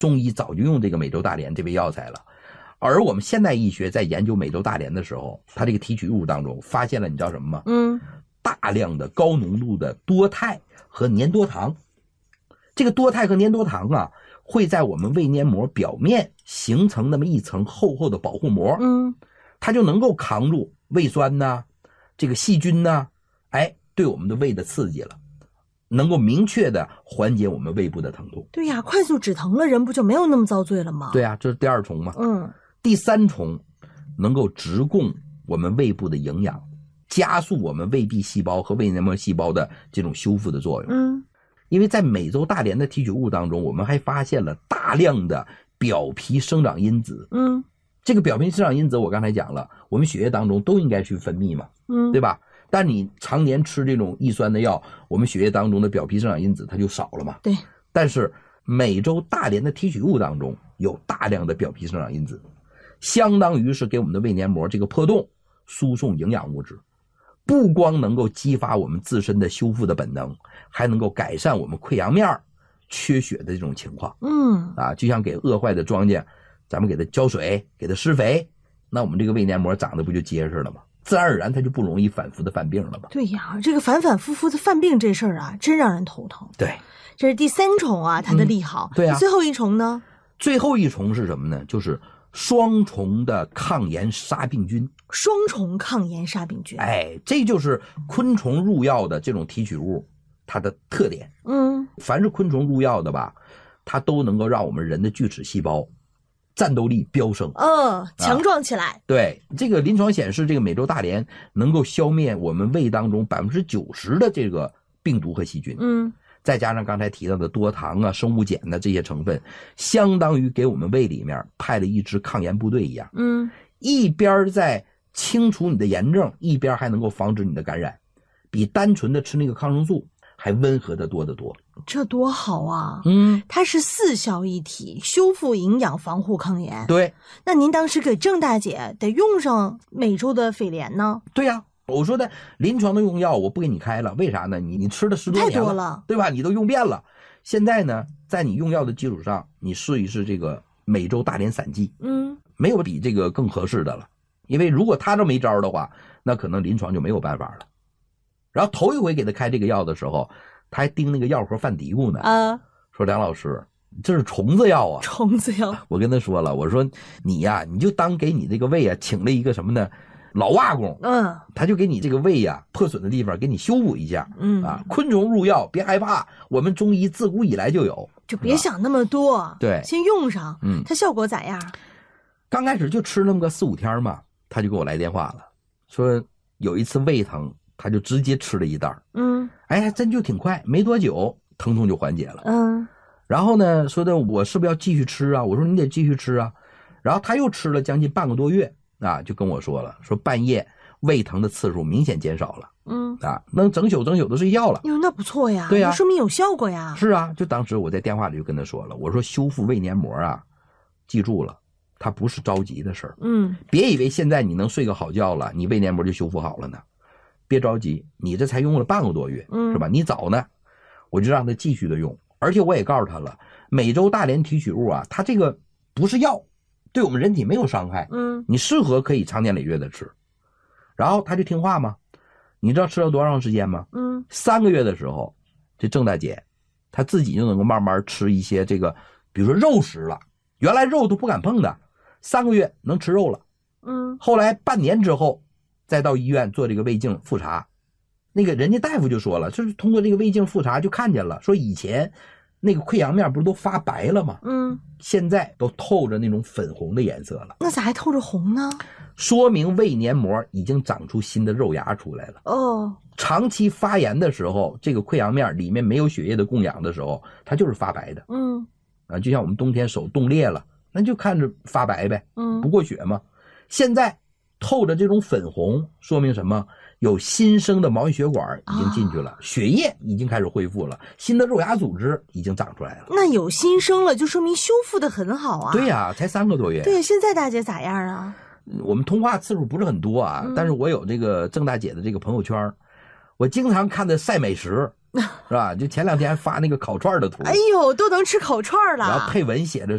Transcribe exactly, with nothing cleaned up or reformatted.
中医早就用这个美洲大莲这味药材了。而我们现代医学在研究美洲大莲的时候，它这个提取物当中发现了你知道什么吗？ 嗯， 大量的高浓度的多肽和粘多糖。这个多肽和粘多糖啊，会在我们胃黏膜表面形成那么一层厚厚的保护膜， 嗯， 它就能够扛住胃酸呐、这个细菌呐，哎，对我们的胃的刺激了，能够明确的缓解我们胃部的疼痛。 对呀，快速止疼了，人不就没有那么遭罪了吗？ 对啊，这是第二重嘛。 嗯， 第三重能够直供我们胃部的营养，加速我们胃壁细胞和胃黏膜细胞的这种修复的作用。 嗯， 因为在美洲大莲的提取物当中，我们还发现了大量的表皮生长因子。 嗯， 这个表皮生长因子我刚才讲了，我们血液当中都应该去分泌嘛， 嗯， 对吧？但你常年吃这种抑酸的药，我们血液当中的表皮生长因子它就少了嘛。 对。 但是美洲大莲的提取物当中有大量的表皮生长因子，相当于是给我们的胃黏膜这个破洞输送营养物质，不光能够激发我们自身的修复的本能，还能够改善我们溃疡面缺血的这种情况。 嗯， 啊，就像给饿坏的庄稼，咱们给它浇水，给它施肥，那我们这个胃黏膜长得不就结实了吗？自然而然它就不容易反复的犯病了嘛。 对呀，这个反反复复的犯病这事儿啊，真让人头疼。 对， 这是第三重啊，它的利好。 嗯、对啊。 最后一重呢？ 最后一重是什么呢？就是双重的抗炎杀病菌。 双重抗炎杀病菌。 哎，这就是昆虫入药的这种提取物它的特点。 嗯， 凡是昆虫入药的吧，它都能够让我们人的锯齿细胞战斗力飙升， 嗯，强壮起来、啊。 对，这个临床显示，这个美洲大莲能够消灭我们胃当中百分之九十的这个病毒和细菌。 嗯， 再加上刚才提到的多糖啊、生物碱的这些成分，相当于给我们胃里面派了一支抗炎部队一样。 嗯， 一边在清除你的炎症，一边还能够防止你的感染，比单纯的吃那个抗生素还温和的多得多。 这多好啊！ 嗯， 它是四效一体，修复、营养、防护、抗炎。 对， 那您当时给郑大姐得用上美洲的斐莲呢？ 对呀、啊，我说的临床的用药我不给你开了，为啥呢？你你吃了十多年了， 太多了， 对吧？你都用遍了。现在呢，在你用药的基础上，你试一试这个美洲大莲散剂。 嗯， 没有比这个更合适的了。因为如果他这没招的话，那可能临床就没有办法了。然后头一回给他开这个药的时候，他还盯那个药盒犯嘀咕呢， 啊， 说梁老师，这是虫子药啊！ 虫子药。 我跟他说了，我说你呀，你就当给你这个胃啊请了一个什么呢？老瓦工， 嗯， 他就给你这个胃呀破损的地方给你修补一下。 嗯啊，昆虫入药别害怕，我们中医自古以来就有， 就别想那么多， 对， 先用上。 嗯， 它效果咋样？ 刚开始就吃那么个四五天嘛，他就给我来电话了，说有一次胃疼。他就直接吃了一袋， 嗯， 哎，真就挺快，没多久疼痛就缓解了， 嗯， 然后呢，说的我是不是要继续吃啊？我说你得继续吃啊，然后他又吃了将近半个多月啊，就跟我说了，说半夜胃疼的次数明显减少了， 嗯， 啊，能整宿整宿的睡觉了， 哟，那不错呀， 对呀， 说明有效果呀。 是啊，就当时我在电话里就跟他说了，我说修复胃黏膜啊，记住了，它不是着急的事儿， 嗯， 别以为现在你能睡个好觉了，你胃黏膜就修复好了呢。别着急，你这才用了半个多月， 嗯， 是吧？你早呢，我就让他继续的用，而且我也告诉他了，美洲大莲提取物啊，它这个不是药，对我们人体没有伤害， 嗯， 你适合可以长年累月的吃。然后他就听话吗？你知道吃了多长时间吗？ 嗯， 三个月的时候，这郑大姐她自己就能够慢慢吃一些这个，比如说肉食了，原来肉都不敢碰的，三个月能吃肉了， 嗯， 后来半年之后。再到医院做这个胃镜复查，那个人家大夫就说了，就是通过这个胃镜复查就看见了，说以前那个溃疡面不是都发白了吗？ 嗯， 现在都透着那种粉红的颜色了。 那咋还透着红呢？ 说明胃黏膜已经长出新的肉芽出来了。 哦， 长期发炎的时候，这个溃疡面里面没有血液的供养的时候，它就是发白的。 嗯， 啊，就像我们冬天手冻裂了，那就看着发白呗， 嗯， 不过血嘛。现在透着这种粉红，说明什么？有新生的毛细血管已经进去了，哦、血液已经开始恢复了，新的肉芽组织已经长出来了。 那有新生了，就说明修复的很好啊。 对呀、啊，才三个多月。 对，现在大姐咋样啊？ 我们通话次数不是很多啊，嗯、但是我有这个郑大姐的这个朋友圈，我经常看她晒美食，是吧？就前两天发那个烤串的图， 哎呦，都能吃烤串了， 然后配文写着